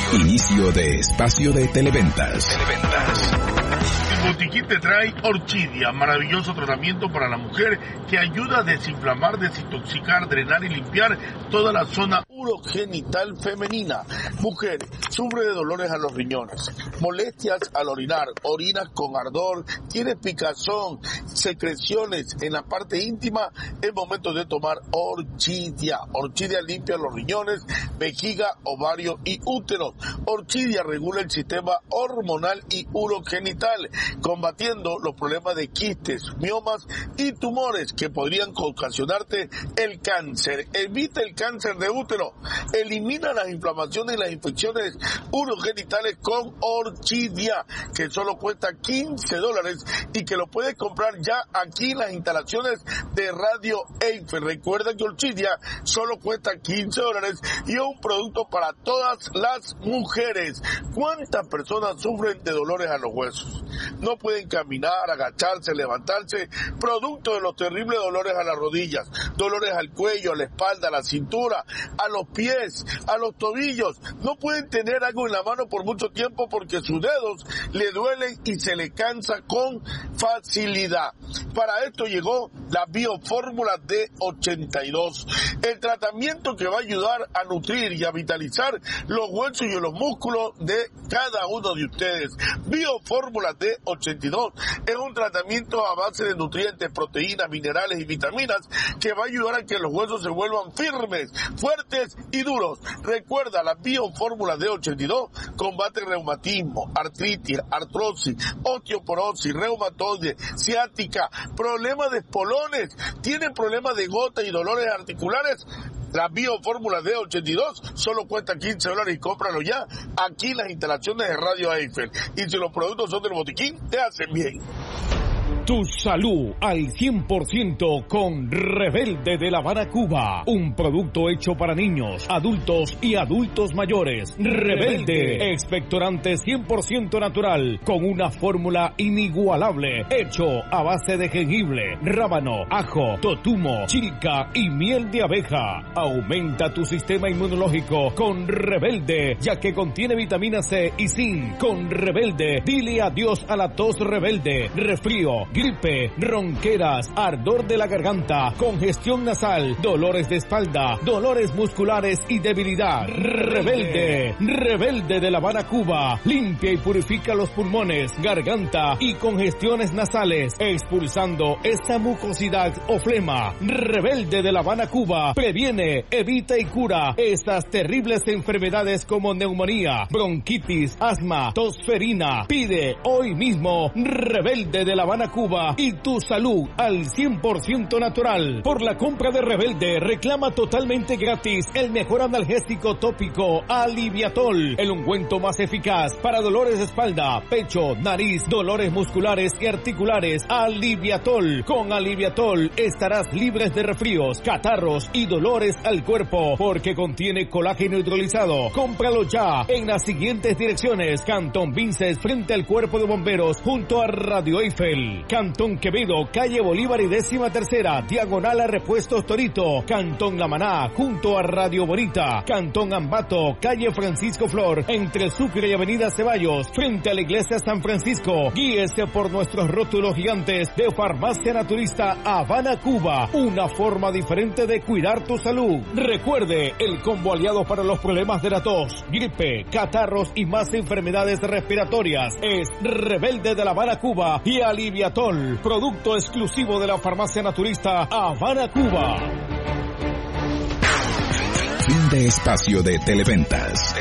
Inicio de espacio de televentas. El botiquín te trae Orchidia, maravilloso tratamiento para la mujer que ayuda a desinflamar, desintoxicar, drenar y limpiar toda la zona urogenital femenina. Mujer, sufre de dolores a los riñones, molestias al orinar, orinas con ardor, tienes picazón, secreciones en la parte íntima, es momento de tomar Orchidia. Orchidia limpia los riñones, vejiga, ovario y útero. Orchidia regula el sistema hormonal y urogenital, combatiendo los problemas de quistes, miomas y tumores que podrían ocasionarte el cáncer. Evita el cáncer de útero, elimina las inflamaciones y las infecciones urogenitales con Orchidia, que solo cuesta $15 y que lo puedes comprar ya aquí en las instalaciones de Radio Eiffel. Recuerda que Orchidia solo cuesta $15 y es un producto para todas las mujeres. ¿Cuántas personas sufren de dolores a los huesos? No pueden caminar, agacharse, levantarse, producto de los terribles dolores a las rodillas, dolores al cuello, a la espalda, a la cintura, a los pies, a los tobillos. No pueden tener algo en la mano por mucho tiempo porque sus dedos le duelen y se le cansa con facilidad. Para esto llegó la Biofórmula D82, el tratamiento que va a ayudar a nutrir y a vitalizar los huesos y los músculos de cada uno de ustedes. Biofórmula D82 es un tratamiento a base de nutrientes, proteínas, minerales y vitaminas que va a ayudar a que los huesos se vuelvan firmes, fuertes y duros. Recuerda, la Biofórmula D82 combate reumatismo, artritis, artrosis, osteoporosis, reumatoide, ciática, problemas de espolones, tienen problemas de gota y dolores articulares. La Biofórmula D82 solo cuesta $15 y cómpralo ya aquí en las instalaciones de Radio Eiffel. Y si los productos son del botiquín, te hacen bien. Tu salud al 100% con Rebelde de La Habana, Cuba. Un producto hecho para niños, adultos y adultos mayores. Rebelde, expectorante 100% natural, con una fórmula inigualable, hecho a base de jengibre, rábano, ajo, totumo, chica y miel de abeja. Aumenta tu sistema inmunológico con Rebelde, ya que contiene vitamina C y zinc. Con Rebelde, dile adiós a la tos rebelde, resfrío, gripe, ronqueras, ardor de la garganta, congestión nasal, dolores de espalda, dolores musculares y debilidad. Rebelde, Rebelde de La Habana, Cuba. Limpia y purifica los pulmones, garganta y congestiones nasales, expulsando esta mucosidad o flema. Rebelde de La Habana, Cuba. Previene, evita y cura estas terribles enfermedades como neumonía, bronquitis, asma, tosferina. Pide hoy mismo Rebelde de La Habana, Cuba, y tu salud al 100% natural. Por la compra de Rebelde, reclama totalmente gratis el mejor analgésico tópico Aliviatol, el ungüento más eficaz para dolores de espalda, pecho, nariz, dolores musculares y articulares. Aliviatol. Con Aliviatol estarás libres de resfríos, catarros y dolores al cuerpo, porque contiene colágeno hidrolizado. Cómpralo ya en las siguientes direcciones: Cantón Vinces, frente al Cuerpo de Bomberos, junto a Radio Eiffel. Cantón Quevedo, calle Bolívar y 13ª, diagonal a Repuestos Torito. Cantón La Maná, junto a Radio Bonita. Cantón Ambato, calle Francisco Flor, entre Sucre y Avenida Ceballos, frente a la Iglesia San Francisco. Guíese por nuestros rótulos gigantes de Farmacia Naturista Habana, Cuba. Una forma diferente de cuidar tu salud. Recuerde, el combo aliado para los problemas de la tos, gripe, catarros y más enfermedades respiratorias es Rebelde de La Habana, Cuba y Aliviatol, producto exclusivo de la Farmacia Naturista Habana, Cuba. Fin de espacio de televentas.